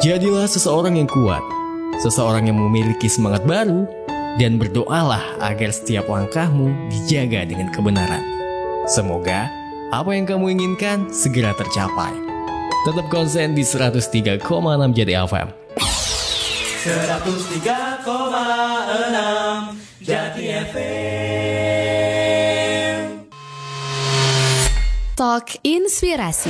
Jadilah seseorang yang kuat, seseorang yang memiliki semangat baru, dan berdoalah agar setiap langkahmu dijaga dengan kebenaran. Semoga apa yang kamu inginkan segera tercapai. Tetap konsen di 103,6 Jati FM. 103,6 Jati FM. Talk Inspirasi.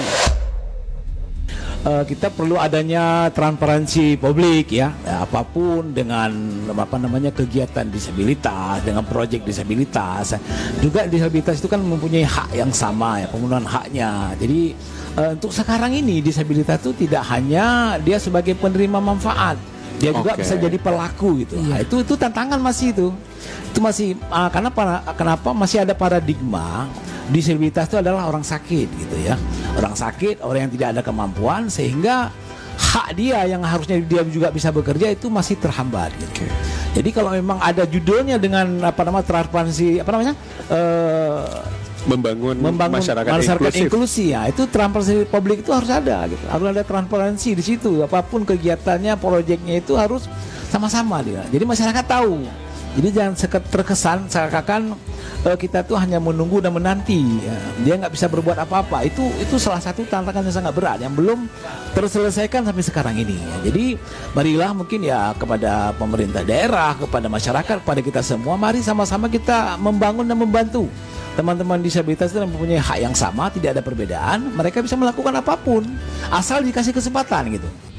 Kita perlu adanya transparansi publik ya, apapun dengan kegiatan disabilitas, dengan proyek disabilitas. Juga disabilitas itu kan mempunyai hak yang sama ya, pemenuhan haknya. Jadi untuk sekarang ini disabilitas itu tidak hanya dia sebagai penerima manfaat, dia juga bisa jadi pelaku gitu. Nah, itu tantangan masih itu masih kenapa masih ada paradigma disabilitas itu adalah orang sakit gitu ya, orang sakit, orang yang tidak ada kemampuan, sehingga hak dia yang harusnya dia juga bisa bekerja itu masih terhambat gitu. Jadi kalau memang ada judulnya dengan transparansi membangun masyarakat inklusi ya, itu transparansi publik itu harus ada gitu. Harus ada transparansi di situ, apapun kegiatannya, proyeknya itu harus sama-sama dia. Jadi masyarakat tahu. Jadi jangan terkesan seakan-akan kita tuh hanya menunggu dan menanti ya. Dia nggak bisa berbuat apa-apa. Itu salah satu tantangan yang sangat berat yang belum terselesaikan sampai sekarang ini ya. Jadi marilah mungkin ya kepada pemerintah daerah, kepada masyarakat, kepada kita semua, mari sama-sama kita membangun dan membantu teman-teman disabilitas itu mempunyai hak yang sama, tidak ada perbedaan. Mereka bisa melakukan apapun asal dikasih kesempatan gitu.